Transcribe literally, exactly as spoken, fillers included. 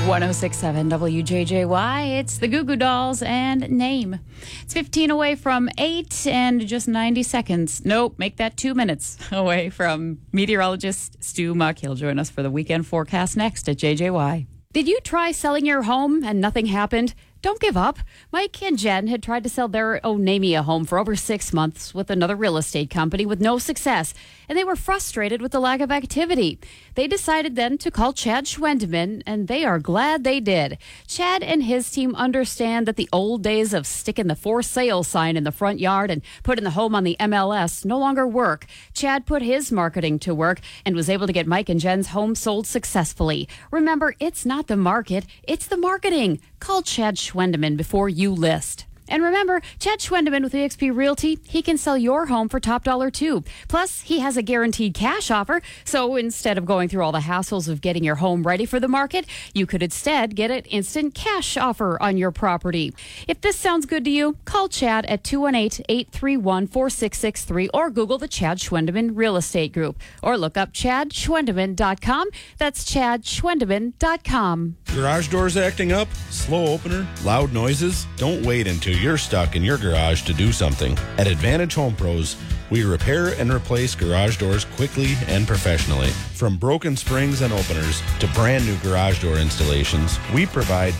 one oh six point seven W J J Y. It's the Goo Goo Dolls and Name. It's fifteen away from eight and just ninety seconds. Nope, make that two minutes away from meteorologist Stu Muck. He'll join us for the weekend forecast next at J J Y. Did you try selling your home and nothing happened? Don't give up. Mike and Jen had tried to sell their Onamia home for over six months with another real estate company with no success, and they were frustrated with the lack of activity. They decided then to call Chad Schwendeman, and they are glad they did. Chad and his team understand that the old days of sticking the for sale sign in the front yard and putting the home on the M L S no longer work. Chad put his marketing to work and was able to get Mike and Jen's home sold successfully. Remember, it's not the market, it's the marketing. Call Chad Schwendeman before you list. And remember, Chad Schwendeman with E X P Realty, he can sell your home for top dollar too. Plus, he has a guaranteed cash offer. So instead of going through all the hassles of getting your home ready for the market, you could instead get an instant cash offer on your property. If this sounds good to you, call Chad at two one eight, eight three one, four six six three or Google the Chad Schwendeman Real Estate Group. Or look up chad schwendeman dot com. That's chad schwendeman dot com. Garage doors acting up? Slow opener? Loud noises? Don't wait until you're stuck in your garage to do something. At Advantage Home Pros, we repair and replace garage doors quickly and professionally. From broken springs and openers to brand new garage door installations, we provide